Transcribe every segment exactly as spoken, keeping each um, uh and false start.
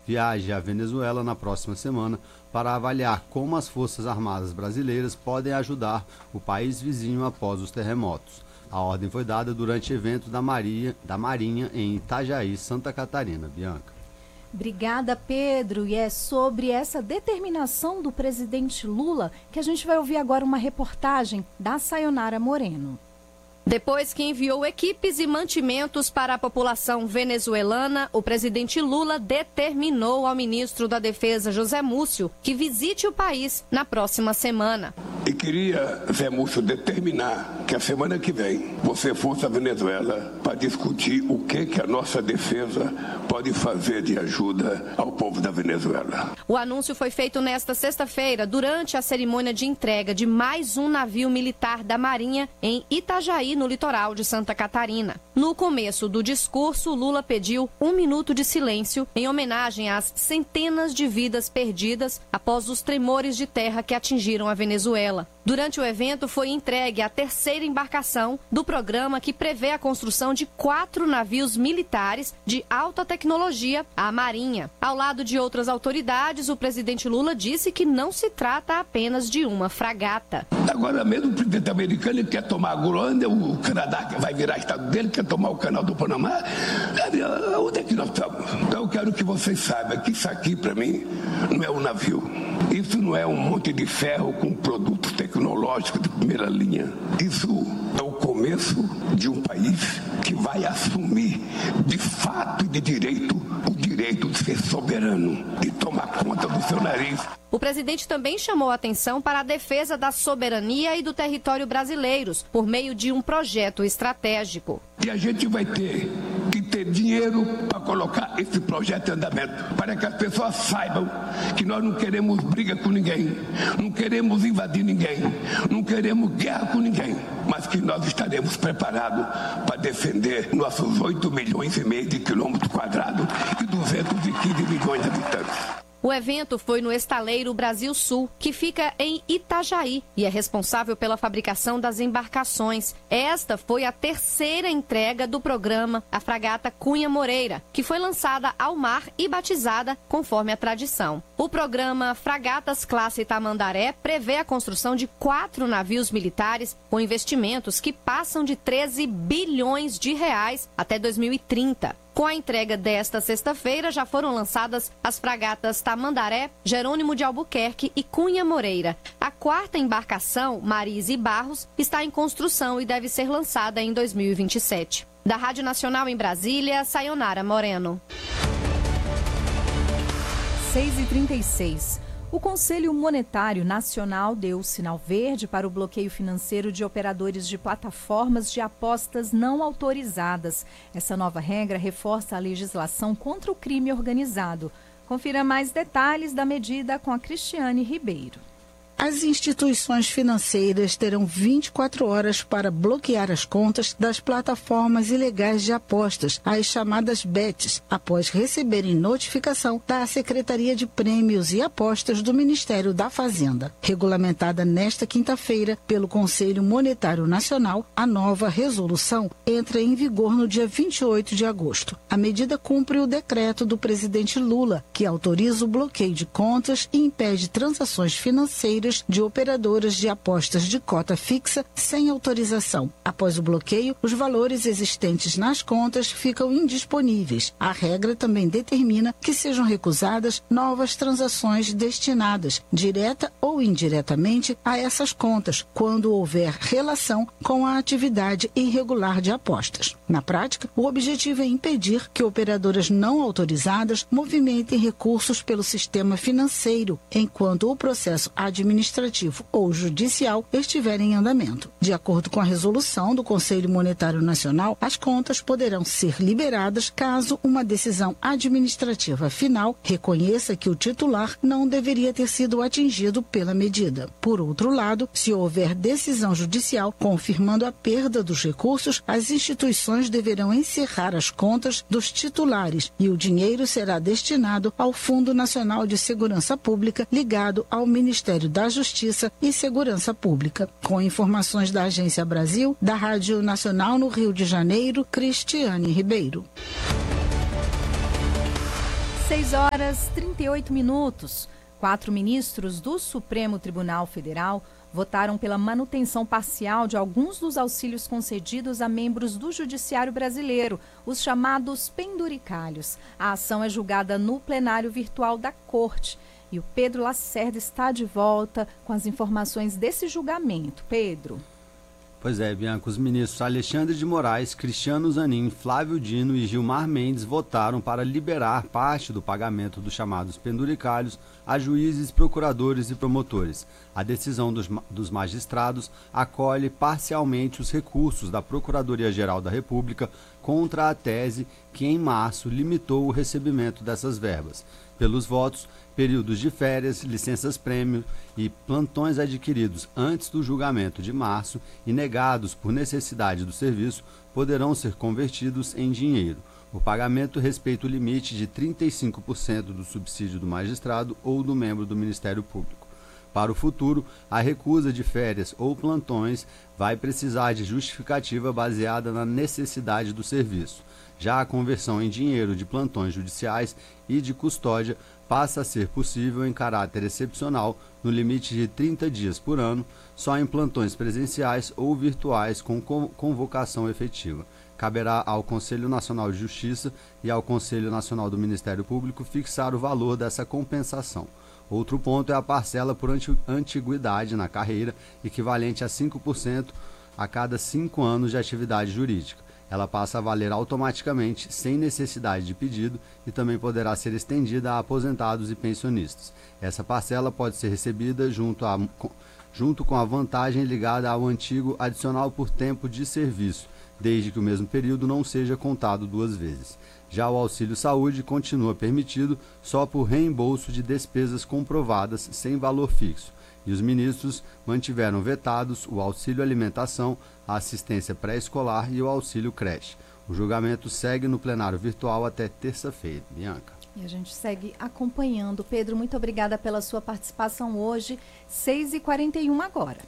viaje à Venezuela na próxima semana para avaliar como as Forças Armadas brasileiras podem ajudar o país vizinho após os terremotos. A ordem foi dada durante evento da Marinha, da Marinha em Itajaí, Santa Catarina. Bianca. Obrigada, Pedro. E é sobre essa determinação do presidente Lula que a gente vai ouvir agora uma reportagem da Sayonara Moreno. Depois que enviou equipes e mantimentos para a população venezuelana, o presidente Lula determinou ao ministro da Defesa, José Múcio, que visite o país na próxima semana. E queria, Zé Múcio, determinar que a semana que vem você fosse à Venezuela para discutir o que, que a nossa defesa pode fazer de ajuda ao povo da Venezuela. O anúncio foi feito nesta sexta-feira, durante a cerimônia de entrega de mais um navio militar da Marinha em Itajaí, no litoral de Santa Catarina. No começo do discurso, Lula pediu um minuto de silêncio em homenagem às centenas de vidas perdidas após os tremores de terra que atingiram a Venezuela. Durante o evento, foi entregue a terceira embarcação do programa que prevê a construção de quatro navios militares de alta tecnologia à Marinha. Ao lado de outras autoridades, o presidente Lula disse que não se trata apenas de uma fragata. Agora mesmo o presidente americano quer tomar a Groenlândia, o Canadá vai virar estado dele, quer tomar o canal do Panamá. Onde é que nós estamos? Então eu quero que vocês saibam que isso aqui, para mim, não é um navio. Isso não é um monte de ferro com produtos tecnológicos de primeira linha. Isso é o começo de um país que vai assumir, de fato e de direito, o direito de ser soberano, de tomar conta do seu nariz. O presidente também chamou a atenção para a defesa da soberania e do território brasileiros, por meio de um projeto estratégico. E a gente vai ter que ter dinheiro para colocar esse projeto em andamento, para que as pessoas saibam que nós não queremos briga com ninguém, não queremos invadir ninguém, não queremos guerra com ninguém, mas que nós estaremos preparados para defender nossos oito milhões e meio de quilômetros quadrados e duzentos e quinze milhões de habitantes. O evento foi no estaleiro Brasil Sul, que fica em Itajaí e é responsável pela fabricação das embarcações. Esta foi a terceira entrega do programa, a fragata Cunha Moreira, que foi lançada ao mar e batizada conforme a tradição. O programa Fragatas Classe Tamandaré prevê a construção de quatro navios militares com investimentos que passam de treze bilhões de reais até dois mil e trinta. Com a entrega desta sexta-feira, já foram lançadas as fragatas Tamandaré, Jerônimo de Albuquerque e Cunha Moreira. A quarta embarcação, Marise Barros, está em construção e deve ser lançada em dois mil e vinte e sete. Da Rádio Nacional em Brasília, Sayonara Moreno. seis e trinta e seis. O Conselho Monetário Nacional deu sinal verde para o bloqueio financeiro de operadores de plataformas de apostas não autorizadas. Essa nova regra reforça a legislação contra o crime organizado. Confira mais detalhes da medida com a Cristiane Ribeiro. As instituições financeiras terão vinte e quatro horas para bloquear as contas das plataformas ilegais de apostas, as chamadas bets, após receberem notificação da Secretaria de Prêmios e Apostas do Ministério da Fazenda. Regulamentada nesta quinta-feira pelo Conselho Monetário Nacional, a nova resolução entra em vigor no dia vinte e oito de agosto. A medida cumpre o decreto do presidente Lula, que autoriza o bloqueio de contas e impede transações financeiras de operadoras de apostas de cota fixa sem autorização. Após o bloqueio, os valores existentes nas contas ficam indisponíveis. A regra também determina que sejam recusadas novas transações destinadas, direta ou indiretamente, a essas contas, quando houver relação com a atividade irregular de apostas. Na prática, o objetivo é impedir que operadoras não autorizadas movimentem recursos pelo sistema financeiro, enquanto o processo administrativo administrativo ou judicial estiver em andamento. De acordo com a resolução do Conselho Monetário Nacional, as contas poderão ser liberadas caso uma decisão administrativa final reconheça que o titular não deveria ter sido atingido pela medida. Por outro lado, se houver decisão judicial confirmando a perda dos recursos, as instituições deverão encerrar as contas dos titulares e o dinheiro será destinado ao Fundo Nacional de Segurança Pública ligado ao Ministério da Justiça e Segurança Pública. Com informações da Agência Brasil, da Rádio Nacional no Rio de Janeiro, Cristiane Ribeiro. seis horas e trinta e oito minutos. Quatro ministros do Supremo Tribunal Federal votaram pela manutenção parcial de alguns dos auxílios concedidos a membros do Judiciário Brasileiro, os chamados penduricalhos. A ação é julgada no plenário virtual da Corte. E o Pedro Lacerda está de volta com as informações desse julgamento. Pedro. Pois é, Bianca, os ministros Alexandre de Moraes, Cristiano Zanin, Flávio Dino e Gilmar Mendes votaram para liberar parte do pagamento dos chamados penduricalhos a juízes, procuradores e promotores. A decisão dos, dos magistrados acolhe parcialmente os recursos da Procuradoria-Geral da República contra a tese que, em março, limitou o recebimento dessas verbas. Pelos votos, períodos de férias, licenças-prêmio e plantões adquiridos antes do julgamento de março e negados por necessidade do serviço poderão ser convertidos em dinheiro. O pagamento respeita o limite de trinta e cinco por cento do subsídio do magistrado ou do membro do Ministério Público. Para o futuro, a recusa de férias ou plantões vai precisar de justificativa baseada na necessidade do serviço. Já a conversão em dinheiro de plantões judiciais e de custódia passa a ser possível em caráter excepcional, no limite de trinta dias por ano, só em plantões presenciais ou virtuais com convocação efetiva. Caberá ao Conselho Nacional de Justiça e ao Conselho Nacional do Ministério Público fixar o valor dessa compensação. Outro ponto é a parcela por antiguidade na carreira, equivalente a cinco por cento a cada cinco anos de atividade jurídica. Ela passa a valer automaticamente, sem necessidade de pedido, e também poderá ser estendida a aposentados e pensionistas. Essa parcela pode ser recebida junto, a, junto com a vantagem ligada ao antigo adicional por tempo de serviço, desde que o mesmo período não seja contado duas vezes. Já o auxílio saúde continua permitido só por reembolso de despesas comprovadas sem valor fixo. E os ministros mantiveram vetados o auxílio alimentação, a assistência pré-escolar e o auxílio creche. O julgamento segue no plenário virtual até terça-feira. Bianca. E a gente segue acompanhando. Pedro, muito obrigada pela sua participação hoje. seis e quarenta e um agora.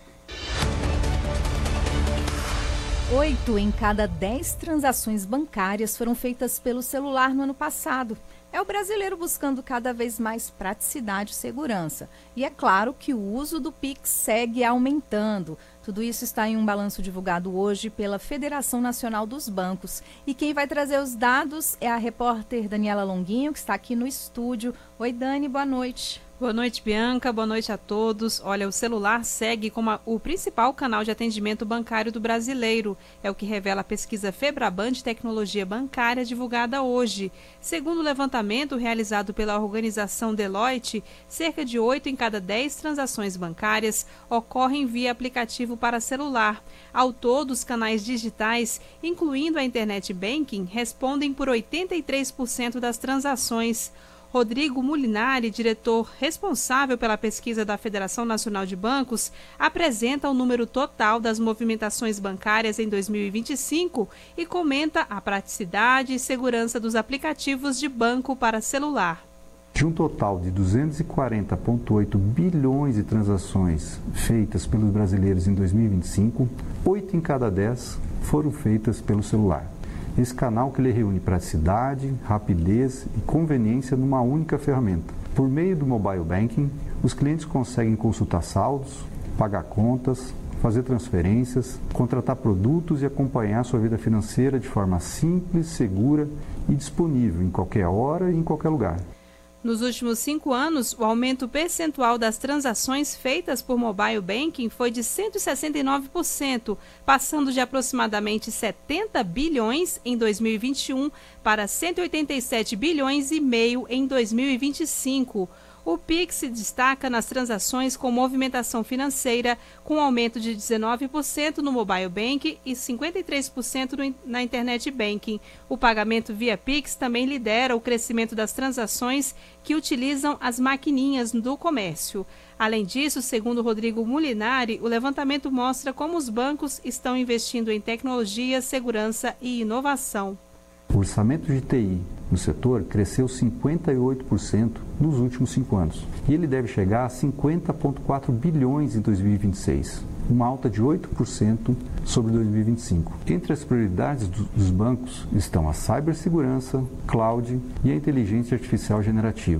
Oito em cada dez transações bancárias foram feitas pelo celular no ano passado. É o brasileiro buscando cada vez mais praticidade e segurança. E é claro que o uso do Pix segue aumentando. Tudo isso está em um balanço divulgado hoje pela Federação Nacional dos Bancos. E quem vai trazer os dados é a repórter Daniela Longuinho, que está aqui no estúdio. Oi, Dani, boa noite. Boa noite, Bianca. Boa noite a todos. Olha, o celular segue como a, o principal canal de atendimento bancário do brasileiro. É o que revela a pesquisa Febraban de Tecnologia Bancária divulgada hoje. Segundo o levantamento realizado pela organização Deloitte, cerca de oito em cada dez transações bancárias ocorrem via aplicativo para celular. Ao todo, os canais digitais, incluindo a Internet Banking, respondem por oitenta e três por cento das transações. Rodrigo Mulinari, diretor responsável pela pesquisa da Federação Nacional de Bancos, apresenta o número total das movimentações bancárias em dois mil e vinte e cinco e comenta a praticidade e segurança dos aplicativos de banco para celular. De um total de duzentos e quarenta vírgula oito bilhões de transações feitas pelos brasileiros em dois mil e vinte e cinco, oito em cada dez foram feitas pelo celular. Esse canal que ele reúne praticidade, rapidez e conveniência numa única ferramenta. Por meio do mobile banking, os clientes conseguem consultar saldos, pagar contas, fazer transferências, contratar produtos e acompanhar sua vida financeira de forma simples, segura e disponível em qualquer hora e em qualquer lugar. Nos últimos cinco anos, o aumento percentual das transações feitas por mobile banking foi de cento e sessenta e nove por cento, passando de aproximadamente setenta bilhões em dois mil e vinte e um para cento e oitenta e sete bilhões e meio em dois mil e vinte e cinco. O Pix se destaca nas transações com movimentação financeira, com aumento de dezenove por cento no mobile banking e cinquenta e três por cento no, na internet banking. O pagamento via Pix também lidera o crescimento das transações que utilizam as maquininhas do comércio. Além disso, segundo Rodrigo Mulinari, o levantamento mostra como os bancos estão investindo em tecnologia, segurança e inovação. O orçamento de T I no setor cresceu cinquenta e oito por cento nos últimos cinco anos e ele deve chegar a cinquenta vírgula quatro bilhões em dois mil e vinte e seis. uma alta de oito por cento sobre dois mil e vinte e cinco. Entre as prioridades dos bancos estão a cibersegurança, cloud e a inteligência artificial generativa.